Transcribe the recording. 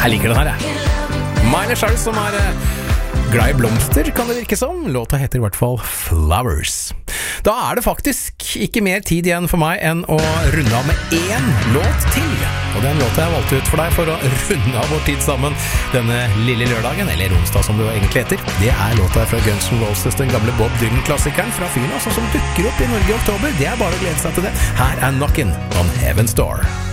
Jeg liker den her, jeg. Miley Cyrus som glad I blomster, kan det virke som. Låta heter I hvert fall Flowers. Da det faktisk ikke mer tid igjen for meg enn å runde av med én låt til. Og den låta jeg valgte ut for deg for å runde av vår tid sammen denne lille lørdagen, eller onsdag som det egentlig heter. Det låta fra Guns N' Roses, den gamle Bob Dylan-klassikeren fra fyren, altså, som dukker opp I Norge I oktober. Det bare å glede seg til det. Her Knockin' on Heaven's Door.